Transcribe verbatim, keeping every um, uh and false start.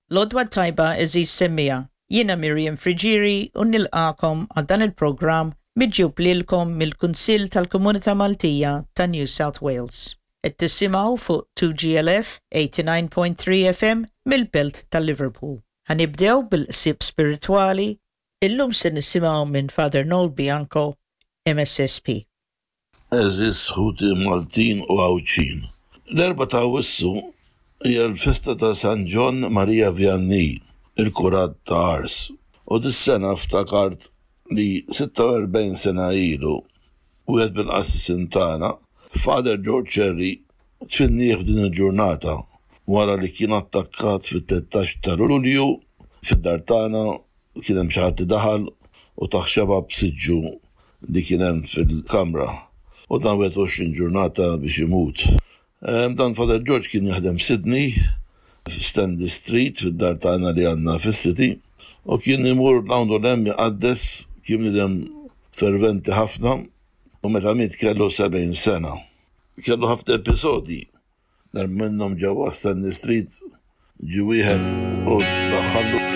Lodwa tajba eżiż semmija. Jiena Miriam Friġieri u nilqakom għal dan il-programm miġġub lilkom mill-Kunsill tal-Komunità Maltija ta' New South Wales. Qed tissimgħu fuq two G L F eighty-nine point three F M mill-Belt tal-Liverpool. Ħanibdew bil-qsieb spiritwali. Illum se nisimgħu minn Father Noel Bianco, M S S P. Eżis ħuti Maltin u Għawċin. L-erba ta' Awwissu hija l-festa ta' San John Maria Vianney, il-kurat ta' Ars. U dis-sena ftakart li sita u erbgħin sena ilu wieħed bil-qassisin tagħna, Father George Cherry, tfinnieh f'din il-ġurnata wara li kien attakkat fit-tettax ta' Lulju fid-dar tagħna kien hemm xi ħadd daħal u taħ xabab b'siġġu li kien hemm fil-kamra. U dan wieħed u għoxrin ġurnata biex imut. Dan Father George kien jaħdem Sydney, f'Stanley Street, fid-dar tagħna li għandna fis-City, u kien imur dawn u lem jaqaddes, kien nidem ferventi ħafna, u meta miet kellu sebgħin sena. Kellu ħafna episodi, dar minnhom ġewwa Stanley Street ġie wieħed u daħħallu